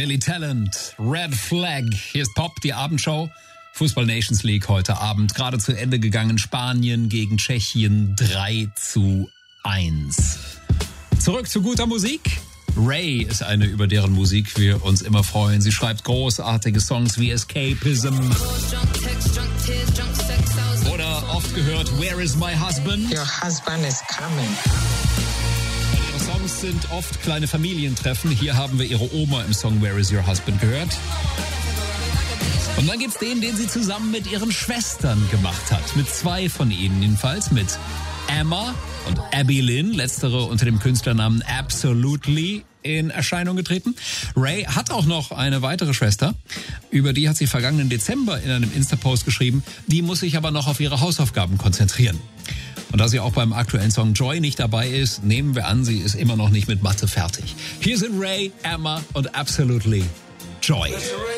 Billy Talent, Red Flag. Hier ist Pop, die Abendshow. Fußball Nations League heute Abend. Gerade zu Ende gegangen. Spanien gegen Tschechien 3:1. Zurück zu guter Musik. Ray ist eine, über deren Musik wir uns immer freuen. Sie schreibt großartige Songs wie Escapism. Oder oft gehört Where is my husband? Your husband is coming. Ihre Songs sind oft kleine Familientreffen. Hier haben wir ihre Oma im Song Where is your husband gehört. Und dann gibt's den sie zusammen mit ihren Schwestern gemacht hat. Mit 2 von ihnen jedenfalls. Mit Emma und Abby Lynn, letztere unter dem Künstlernamen Absolutely in Erscheinung getreten. Ray hat auch noch eine weitere Schwester. Über die hat sie vergangenen Dezember in einem Insta-Post geschrieben. Die muss sich aber noch auf ihre Hausaufgaben konzentrieren. Und da sie auch beim aktuellen Song Joy nicht dabei ist, nehmen wir an, sie ist immer noch nicht mit Mathe fertig. Hier sind Ray, Emma und Absolutely Joy.